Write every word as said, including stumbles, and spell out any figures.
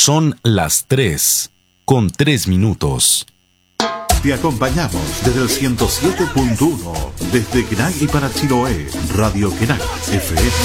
Son las tres, con tres minutos. Te acompañamos desde el ciento siete punto uno, desde Quenay y para Chiloé, Radio Quenay, F M.